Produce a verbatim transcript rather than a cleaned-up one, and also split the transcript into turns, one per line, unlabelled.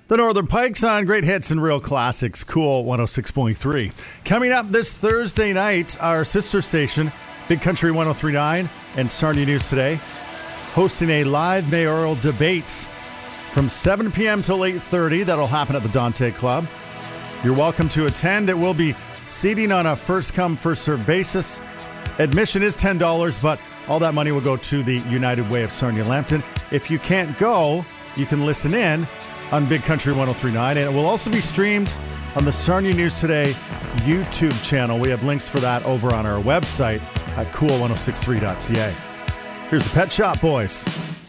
The Northern Pikes on great hits and real classics. Cool one oh six point three. Coming up this Thursday night, our sister station, Big Country one oh three point nine and Sarnia News Today, hosting a live mayoral debate from seven p.m. till eight thirty. That'll happen at the Dante Club. You're welcome to attend. It will be seating on a first-come, first-served basis. Admission is ten dollars, but all that money will go to the United Way of Sarnia-Lambton. If you can't go, you can listen in on Big Country one oh three point nine, and it will also be streamed on the Sarnia News Today YouTube channel. We have links for that over on our website at cool ten sixty-three dot c a. Here's the Pet Shop Boys.